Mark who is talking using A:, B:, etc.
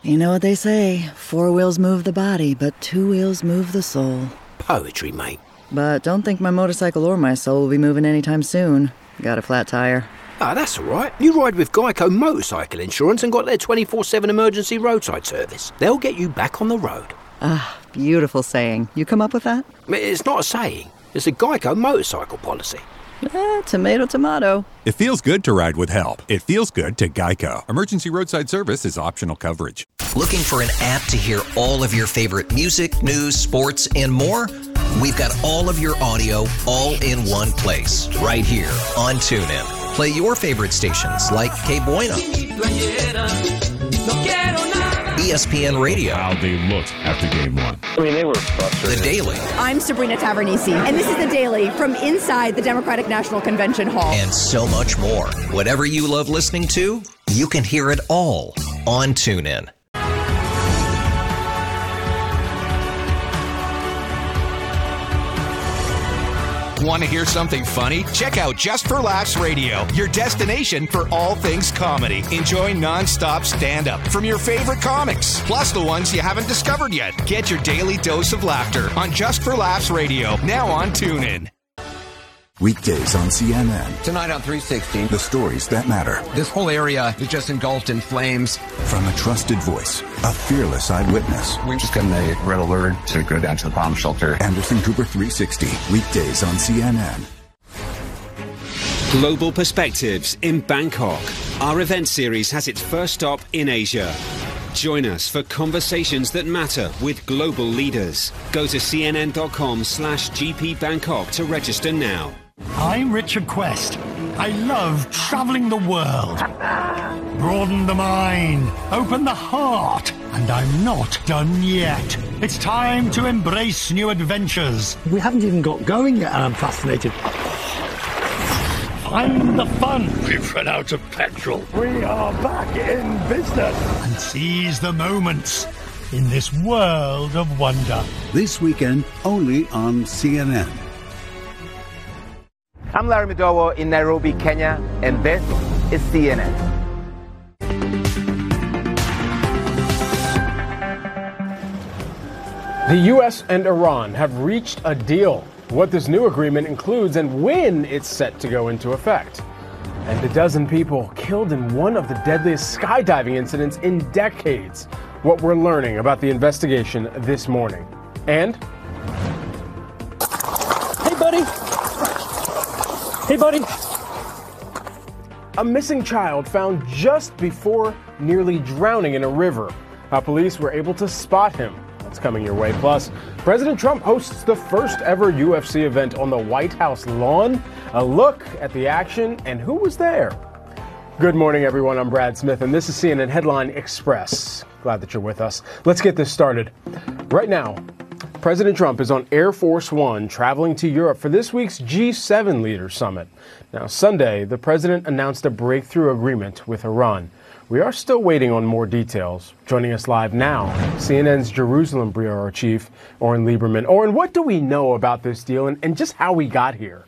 A: You know what they say, 4 wheels move the body, but 2 wheels move the soul.
B: Poetry, mate.
A: But don't think my motorcycle or my soul will be moving anytime soon. Got a flat tire.
B: Ah, that's all right. You ride with Geico Motorcycle Insurance and got their 24/7 emergency roadside service. They'll get you back on the road.
A: Ah, beautiful saying. You come up with that?
B: It's not a saying. It's a Geico motorcycle policy.
A: Tomato, tomato.
C: It feels good to ride with help. It feels good to Geico. Emergency roadside service is optional coverage.
D: Looking for an app to hear all of your favorite music, news, sports, and more? We've got all of your audio all in one place, right here on TuneIn. Play your favorite stations like Que Buena, ESPN Radio.
E: How they looked after game one.
F: I mean, they were frustrated.
D: The Daily.
G: I'm Sabrina Tavernisi, and this is The Daily from inside the Democratic National Convention Hall.
D: And so much more. Whatever you love listening to, you can hear it all on TuneIn.
H: Want to hear something funny? Check out Just for Laughs Radio, your destination for all things comedy. Enjoy non-stop stand-up from your favorite comics, plus the ones you haven't discovered yet. Get your daily dose of laughter on Just for Laughs Radio, now on TuneIn.
I: Weekdays on CNN.
J: Tonight on 360.
I: The stories that matter.
J: This whole area is just engulfed in flames.
I: From a trusted voice, a fearless eyewitness.
J: We just got a red alert to go down to the bomb shelter.
I: Anderson Cooper 360. Weekdays on CNN.
K: Global Perspectives in Bangkok. Our event series has its first stop in Asia. Join us for conversations that matter with global leaders. Go to cnn.com/GP Bangkok to register now.
L: I'm Richard Quest. I love traveling the world. Broaden the mind, open the heart, and I'm not done yet. It's time to embrace new adventures.
M: We haven't even got going yet, and I'm fascinated.
L: Find the fun. We've run out of petrol. We are back in business. And seize the moments in this world of wonder.
N: This weekend, only on CNN.
O: I'm Larry Madowo in Nairobi, Kenya, and this is CNN.
P: The U.S. and Iran have reached a deal. What this new agreement includes and when it's set to go into effect. And a dozen people killed in one of the deadliest skydiving incidents in decades. What we're learning about the investigation this morning. And... Hey, buddy! Hey, buddy! A missing child found just before nearly drowning in a river. How police were able to spot him. That's coming your way. Plus, President Trump hosts the first ever UFC event on the White House lawn. A look at the action and who was there. Good morning, everyone. I'm Brad Smith, and this is CNN Headline Express. Glad that you're with us. Let's get this started. Right now, President Trump is on Air Force One traveling to Europe for this week's G7 Leaders Summit. Now, Sunday, the president announced a breakthrough agreement with Iran. We are still waiting on more details. Joining us live now, CNN's Jerusalem Bureau Chief, Oren Lieberman. Oren, what do we know about this deal and just how we got here?